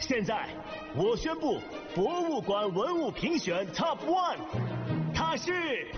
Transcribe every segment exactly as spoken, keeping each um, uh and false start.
现在我宣布，博物馆文物评选 Top One， 它是。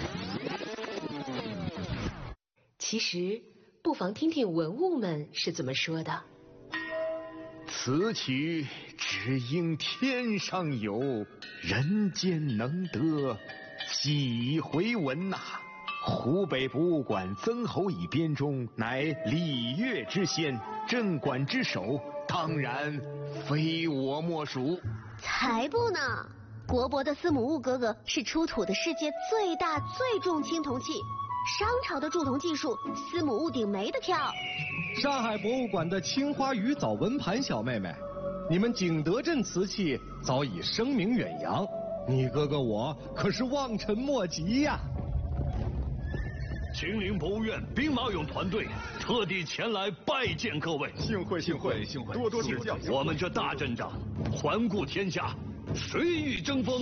其实，不妨听听文物们是怎么说的。 此曲只应天上有，人间能得几回闻呐、啊！湖北博物馆曾侯乙编钟，乃礼乐之先，镇馆之首，当然非我莫属。 才不呢！国博的司母戊哥哥是出土的世界最大最重青铜器，商朝的铸铜技术，司母戊鼎没得挑。 上海博物馆的青花鱼藻纹盘小妹妹，你们景德镇瓷器早已声名远扬，你哥哥我可是望尘莫及呀、啊！ 秦陵博物院兵马俑团队特地前来拜见各位， 幸会幸会幸会，多多指教。 我们这大阵仗，环顾天下，谁与争锋？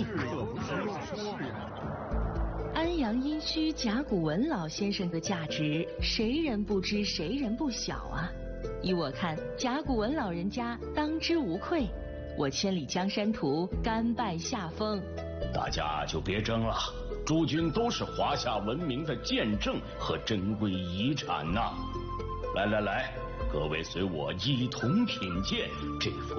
安阳殷墟甲骨文老先生的价值，谁人不知，谁人不晓啊！依我看，甲骨文老人家当之无愧。我千里江山图，甘拜下风。 大家就别争了，诸君都是华夏文明的见证和珍贵遗产呐、啊！来来来，各位随我一同品鉴这幅